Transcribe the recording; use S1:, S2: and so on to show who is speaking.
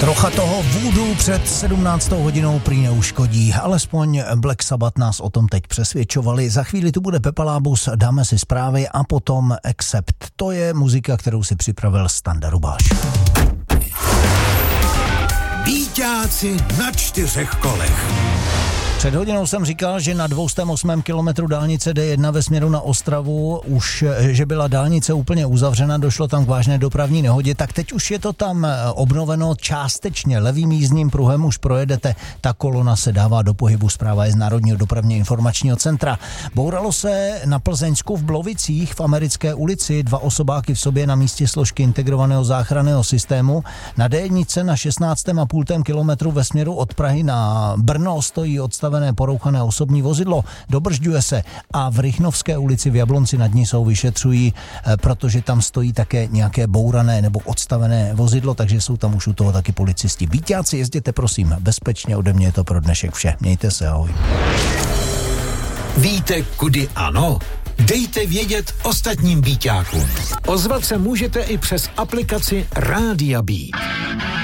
S1: Trocha toho voodoo před 17. hodinou prý neuškodí. Alespoň Black Sabbath nás o tom teď přesvědčovali. Za chvíli tu bude Pepa Lábus, dáme si zprávy a potom Accept. To je muzika, kterou si připravil Standa Rubáš.
S2: Víťáci na 4 kolech.
S1: Před hodinou jsem říkal, že na 208. kilometru dálnice D1 ve směru na Ostravu už, že byla dálnice úplně uzavřena, došlo tam k vážné dopravní nehodě, tak teď už je to tam obnoveno částečně. Levým jízdním pruhem už projedete, ta kolona se dává do pohybu, zpráva je z Národního dopravně informačního centra. Bouralo se na Plzeňsku v Blovicích v Americké ulici, 2 osobáky v sobě na místě složky integrovaného záchranného systému. Na D1 na 16,5 kilometru ve směru od Prahy na Brno stojí odstavené porouchané osobní vozidlo, dobržďuje se a v Rychnovské ulici v Jablonci nad Nisou vyšetřují, protože tam stojí také nějaké bourané nebo odstavené vozidlo, takže jsou tam už u toho taky policisti. Víťáci, jezděte prosím bezpečně, ode mě je to pro dnešek vše. Mějte se, ahoj.
S2: Víte, kudy ano? Dejte vědět ostatním víťákům. Ozvat se můžete i přes aplikaci Rádia Beat.